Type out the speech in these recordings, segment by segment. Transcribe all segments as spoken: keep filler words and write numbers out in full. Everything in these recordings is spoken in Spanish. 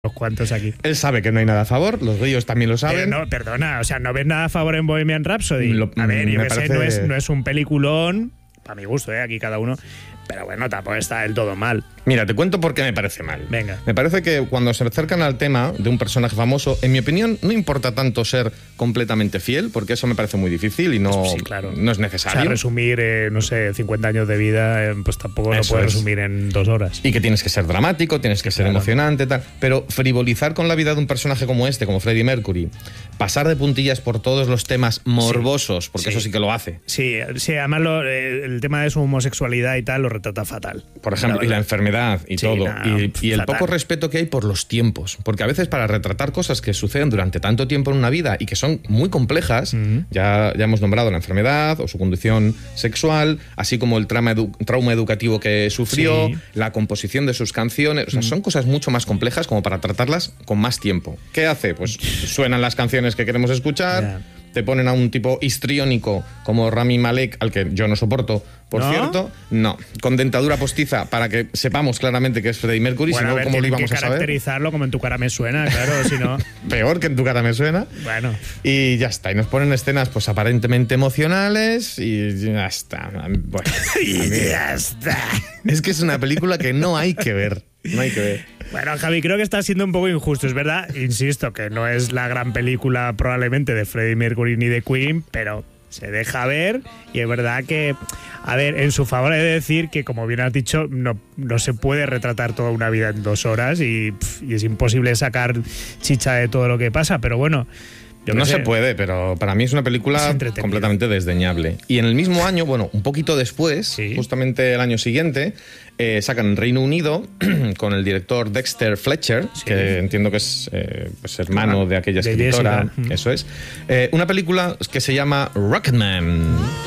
Unos cuantos aquí. Él sabe que no hay nada a favor, los grillos también lo saben. Pero no, perdona, o sea, ¿no ves nada a favor en Bohemian Rhapsody? Lo, a ver, yo que parece... sé, no es, no es un peliculón, para mi gusto, ¿eh? Aquí cada uno, pero bueno, tampoco está del todo mal. Mira, te cuento por qué me parece mal. Venga. Me parece que cuando se acercan al tema de un personaje famoso, en mi opinión, no importa tanto ser completamente fiel, porque eso me parece muy difícil y no, sí, claro. no es necesario. O sea, resumir, eh, no sé, cincuenta años de vida, eh, pues tampoco eso lo puedes es. resumir en dos horas. Y que tienes que ser dramático, tienes que ser claro. emocionante, tal. Pero frivolizar con la vida de un personaje como este, como Freddie Mercury, pasar de puntillas por todos los temas morbosos, porque sí. eso sí que lo hace. Sí, sí además lo, eh, el tema de su homosexualidad y tal lo retrata fatal. Por ejemplo, la y la enfermedad y sí, todo. No, y, y el poco respeto que hay por los tiempos. Porque a veces para retratar cosas que suceden durante tanto tiempo en una vida y que son muy complejas, uh-huh. ya, ya hemos nombrado la enfermedad o su condición sexual, así como el trauma, edu- trauma educativo que sufrió, sí. la composición de sus canciones. O sea, uh-huh. son cosas mucho más complejas como para tratarlas con más tiempo. ¿Qué hace? Pues suenan las canciones que queremos escuchar, yeah. te ponen a un tipo histriónico como Rami Malek, al que yo no soporto, por ¿No? cierto, no. Con dentadura postiza para que sepamos claramente que es Freddie Mercury, bueno, si no, ver, ¿cómo lo íbamos que a saber? Caracterizarlo como en tu cara me suena, claro, si no... Peor que en tu cara me suena. Bueno. Y ya está. Y nos ponen escenas pues aparentemente emocionales y ya está. Bueno, y ya está. Es que es una película que no hay que ver. No hay que ver. Bueno, Javi, creo que está siendo un poco injusto, es verdad. Insisto, que no es la gran película probablemente de Freddie Mercury ni de Queen, pero... se deja ver y es verdad que, a ver, en su favor he de decir que, como bien has dicho, no, no se puede retratar toda una vida en dos horas y, pff, y es imposible sacar chicha de todo lo que pasa, pero bueno... Yo no sé. se puede, pero para mí es una película es completamente desdeñable. Y en el mismo año, bueno, un poquito después, sí. justamente el año siguiente, eh, sacan en Reino Unido con el director Dexter Fletcher, sí. que entiendo que es eh, pues hermano ah, de aquella de escritora, Jessica. Eso es, eh, una película que se llama Rocketman.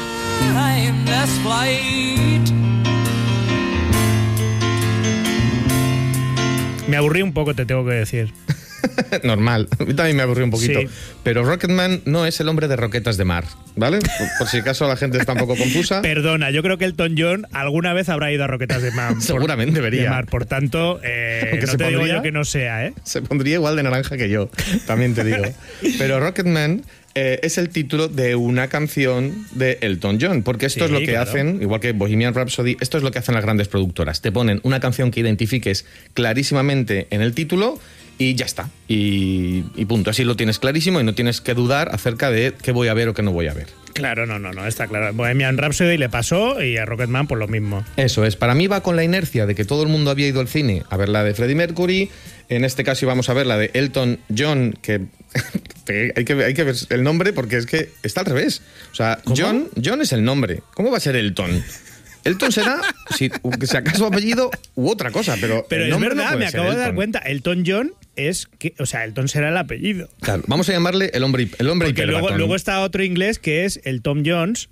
Me aburrí un poco, te tengo que decir. Normal, a mí también me aburrió un poquito. Sí. Pero Rocketman no es el hombre de roquetas de mar, ¿vale? Por, por si acaso la gente está un poco confusa. Perdona, yo creo que Elton John alguna vez habrá ido a roquetas de mar. Seguramente por, debería. De mar, por tanto, eh, no te pondría, digo yo que no sea, ¿eh? Se pondría igual de naranja que yo, también te digo. Pero Rocketman... Eh, es el título de una canción de Elton John, porque esto sí, es lo que claro. hacen, igual que Bohemian Rhapsody, esto es lo que hacen las grandes productoras. Te ponen una canción que identifiques clarísimamente en el título y ya está. Y, y punto. Así lo tienes clarísimo y no tienes que dudar acerca de qué voy a ver o qué no voy a ver. Claro, no, no, no, está claro. Bohemian Rhapsody le pasó y a Rocketman pues lo mismo. Eso es. Para mí va con la inercia de que todo el mundo había ido al cine a ver la de Freddie Mercury. En este caso íbamos a ver la de Elton John, que hay que, hay que ver el nombre porque es que está al revés. O sea, ¿cómo? John, John es el nombre. ¿Cómo va a ser Elton? Elton será, si, si acaso apellido u otra cosa, pero Pero el es nombre verdad, no me acabo Elton. de dar cuenta. Elton John es que, o sea, Elton será el apellido. Claro, vamos a llamarle el hombre, el hombre Porque luego, hiperbatón. luego está otro inglés que es el Tom Jones.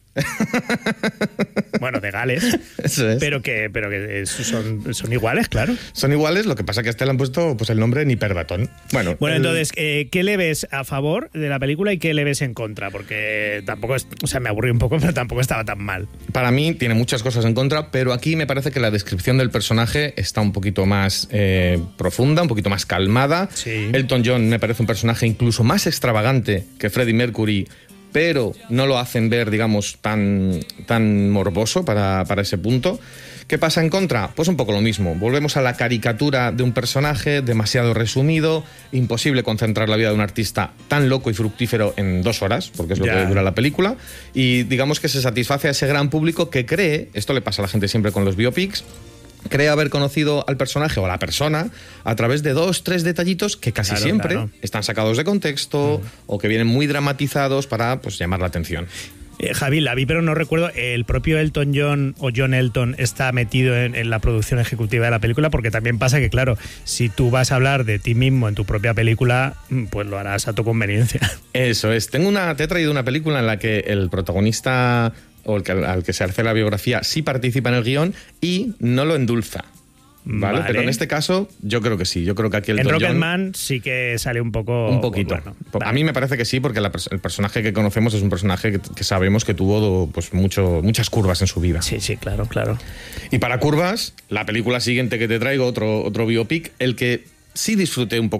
Bueno, de Gales. Eso es. Pero que, pero que son, son iguales, claro. Son iguales, lo que pasa que a este le han puesto pues el nombre en hiperbatón. Bueno, bueno el... entonces, eh, ¿qué le ves a favor de la película y qué le ves en contra? Porque tampoco es, o sea, me aburrí un poco, pero tampoco estaba tan mal. Para mí tiene muchas cosas en contra, pero aquí me parece que la descripción del personaje está un poquito más eh, profunda, un poquito más calmada. Sí. Elton John me parece un personaje incluso más extravagante que Freddie Mercury, pero no lo hacen ver, digamos, tan, tan morboso para, para ese punto. ¿Qué pasa en contra? Pues un poco lo mismo. Volvemos a la caricatura de un personaje demasiado resumido, imposible concentrar la vida de un artista tan loco y fructífero en dos horas, porque es lo ya. que dura la película, y digamos que se satisface a ese gran público que cree, esto le pasa a la gente siempre con los biopics, cree haber conocido al personaje o a la persona a través de dos, tres detallitos que casi claro, siempre claro. están sacados de contexto mm. o que vienen muy dramatizados para pues, llamar la atención. Eh, Javi, la vi, pero no recuerdo. ¿El propio Elton John o John Elton está metido en, en la producción ejecutiva de la película? Porque también pasa que, claro, si tú vas a hablar de ti mismo en tu propia película, pues lo harás a tu conveniencia. Eso es. Tengo una, te he traído una película en la que el protagonista o el que, al que se hace la biografía sí participa en el guión y no lo endulza. ¿Vale? Vale. Pero en este caso yo creo que sí. Yo creo que aquí el En Elton Rocketman John, sí que sale un poco... Un poquito. Bueno, a vale. mí me parece que sí, porque la, el personaje que conocemos es un personaje que, que sabemos que tuvo pues, mucho, muchas curvas en su vida. Sí, sí, claro, claro. Y para curvas, la película siguiente que te traigo, otro, otro biopic, el que sí disfruté un poco